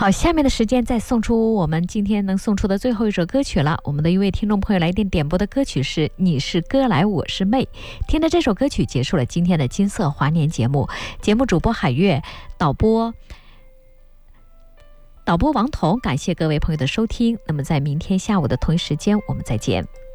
好，下面的时间再送出我们今天能送出的最后一首歌曲了。我们的一位听众朋友来电点播的歌曲是你是歌来我是妹，听着这首歌曲结束了今天的金色华年节目。节目主播海月，导播王彤，感谢各位朋友的收听。那么在明天下午的同一时间我们再见。